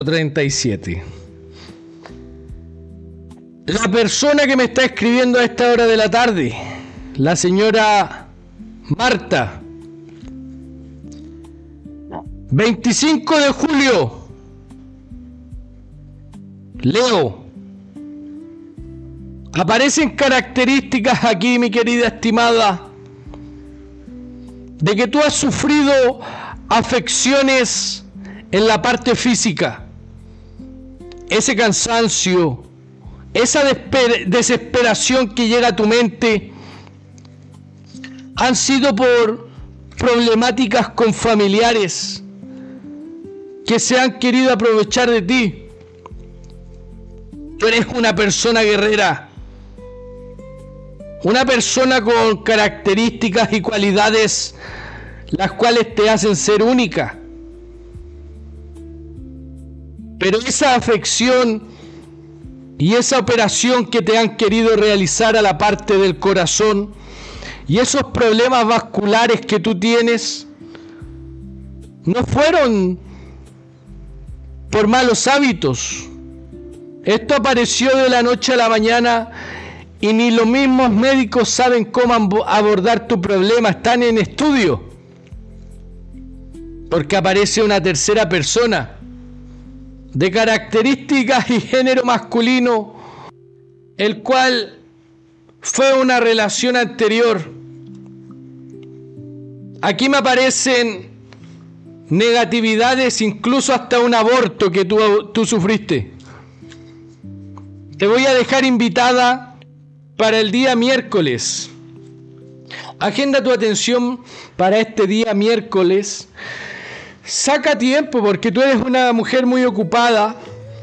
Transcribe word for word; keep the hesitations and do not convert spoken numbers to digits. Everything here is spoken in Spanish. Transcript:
treinta y siete. La persona que me está escribiendo a esta hora de la tarde, la señora Marta. veinticinco de julio. Leo. Aparecen características aquí, mi querida estimada, de que tú has sufrido afecciones en la parte física. Ese cansancio, esa desesperación que llega a tu mente, han sido por problemáticas con familiares que se han querido aprovechar de ti. Tú eres una persona guerrera, una persona con características y cualidades las cuales te hacen ser única. Pero esa afección y esa operación que te han querido realizar a la parte del corazón y esos problemas vasculares que tú tienes no fueron por malos hábitos. Esto apareció de la noche a la mañana y ni los mismos médicos saben cómo abordar tu problema. Están en estudio porque aparece una tercera persona de características y género masculino, el cual fue una relación anterior. Aquí me aparecen negatividades, incluso hasta un aborto que tú, tú sufriste. Te voy a dejar invitada para el día miércoles. Agenda tu atención para este día miércoles. Saca tiempo porque tú eres una mujer muy ocupada